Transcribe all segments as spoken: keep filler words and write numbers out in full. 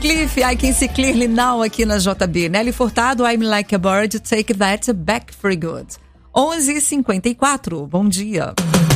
Cliff, I Can See Clearly Now aqui na J B. Nelly Furtado, I'm Like a Bird, Take That Back for Good. onze e cinquenta e quatro, bom dia.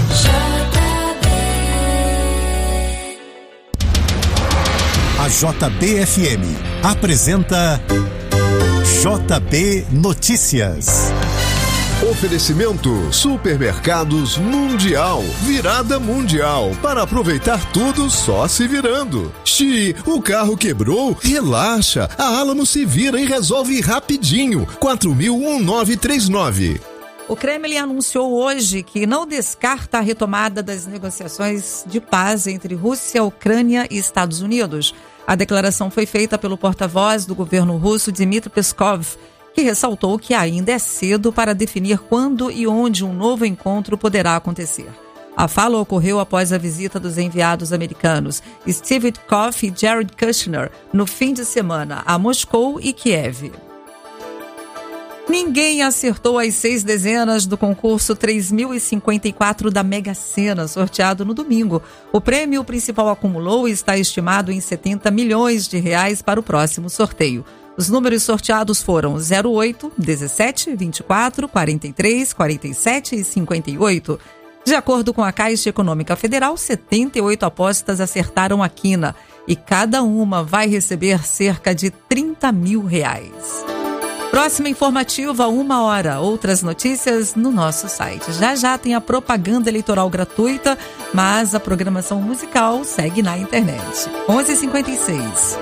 A J B F M apresenta J B Notícias. Oferecimento Supermercados Mundial, virada mundial, para aproveitar tudo só se virando. Xi, o carro quebrou? Relaxa, a Alamo se vira e resolve rapidinho. quatro mil nove três nove. O Kremlin anunciou hoje que não descarta a retomada das negociações de paz entre Rússia, Ucrânia e Estados Unidos. A declaração foi feita pelo porta-voz do governo russo, Dmitry Peskov, que ressaltou que ainda é cedo para definir quando e onde um novo encontro poderá acontecer. A fala ocorreu após a visita dos enviados americanos Steve Witkoff e Jared Kushner no fim de semana a Moscou e Kiev. Ninguém acertou as seis dezenas do concurso três mil e cinquenta e quatro da Mega Sena, sorteado no domingo. O prêmio principal acumulou e está estimado em setenta milhões de reais para o próximo sorteio. Os números sorteados foram zero oito, dezessete, vinte e quatro, quarenta e três, quarenta e sete e cinquenta e oito. De acordo com a Caixa Econômica Federal, setenta e oito apostas acertaram a quina e cada uma vai receber cerca de trinta mil reais. Próxima informativa, uma hora. Outras notícias no nosso site. Já já tem a propaganda eleitoral gratuita, mas a programação musical segue na internet. onze e cinquenta e seis.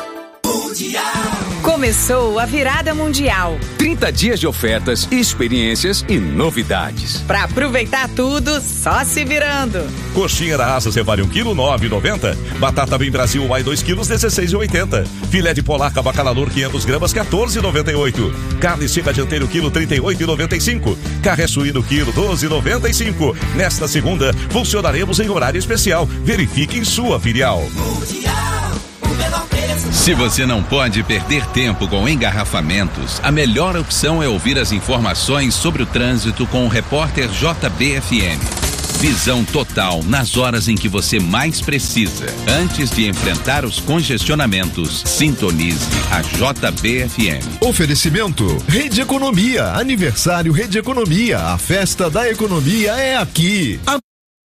Começou a virada mundial. trinta dias de ofertas, experiências e novidades. Pra aproveitar tudo, só se virando. Coxinha da raça Cevale um quilo, nove e noventa. Batata Bem Brasil Uai dois quilos, dezesseis e oitenta. Filé de polaca Bacalhau quinhentas gramas, quatorze e noventa e oito. Carne seca dianteiro quilo, trinta e oito e noventa e cinco. Carré suíno quilo, doze e noventa e cinco. Nesta segunda, funcionaremos em horário especial. Verifique em sua filial. Se você não pode perder tempo com engarrafamentos, a melhor opção é ouvir as informações sobre o trânsito com o repórter J B F M. Visão total nas horas em que você mais precisa. Antes de enfrentar os congestionamentos, sintonize a J B F M. Oferecimento Rede Economia, aniversário Rede Economia, a festa da economia é aqui. A